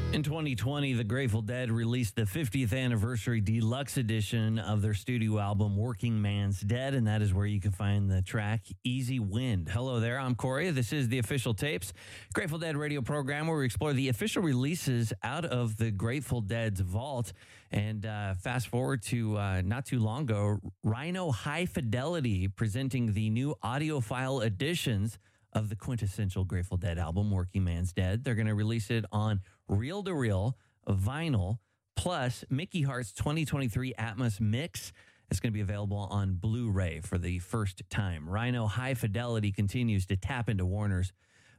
In 2020, the Grateful Dead released the 50th anniversary deluxe edition of their studio album, Working Man's Dead, and that is where you can find the track Easy Wind. Hello there, I'm Corey. This is the Official Tapes, Grateful Dead radio program where we explore the official releases out of the Grateful Dead's vault. And fast forward to not too long ago, Rhino High Fidelity presenting the new audiophile editions of the quintessential Grateful Dead album, Working Man's Dead. They're going to release it on reel-to-reel vinyl, plus Mickey Hart's 2023 Atmos Mix. It's going to be available on Blu-ray for the first time. Rhino High Fidelity continues to tap into Warner's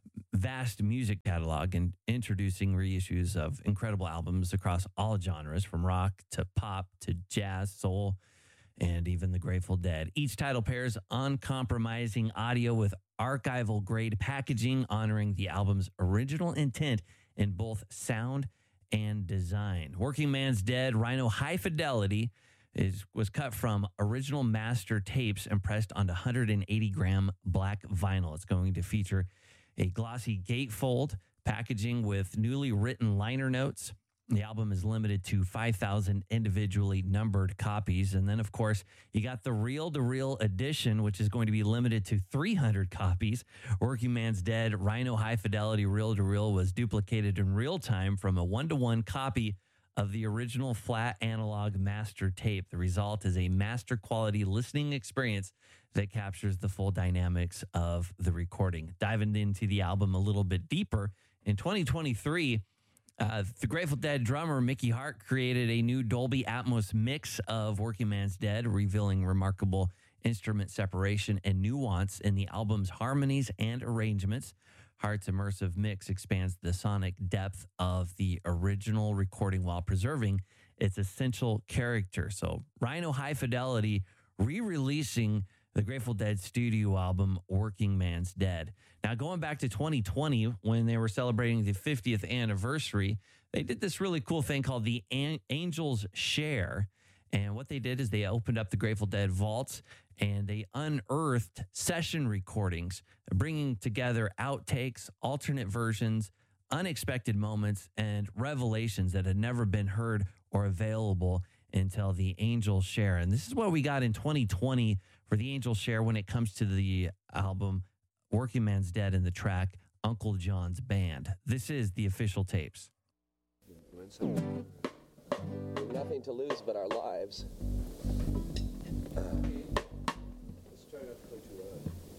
vast music catalog and introducing reissues of incredible albums across all genres, from rock to pop to jazz, soul, and even the Grateful Dead. Each title pairs uncompromising audio with archival grade packaging, honoring the album's original intent in both sound and design. Working Man's Dead, Rhino High Fidelity was cut from original master tapes and pressed onto 180-gram black vinyl. It's going to feature a glossy gatefold packaging with newly written liner notes. The album is limited to 5,000 individually numbered copies. And then, of course, you got the reel-to-reel edition, which is going to be limited to 300 copies. Working Man's Dead, Rhino High Fidelity reel-to-reel was duplicated in real time from a one-to-one copy of the original flat analog master tape. The result is a master quality listening experience that captures the full dynamics of the recording. Diving into the album a little bit deeper, in 2023, the Grateful Dead drummer Mickey Hart created a new Dolby Atmos mix of Working Man's Dead, revealing remarkable instrument separation and nuance in the album's harmonies and arrangements. Hart's immersive mix expands the sonic depth of the original recording while preserving its essential character. So Rhino High Fidelity re-releasing the Grateful Dead studio album, Working Man's Dead. Now, going back to 2020, when they were celebrating the 50th anniversary, they did this really cool thing called the Angels Share. And what they did is they opened up the Grateful Dead vaults and they unearthed session recordings, bringing together outtakes, alternate versions, unexpected moments, and revelations that had never been heard or available until the Angels Share. And this is what we got in 2020 for the Angels Share when it comes to the album Working Man's Dead and the track Uncle John's Band. This is the Official Tapes. Nothing to lose but our lives.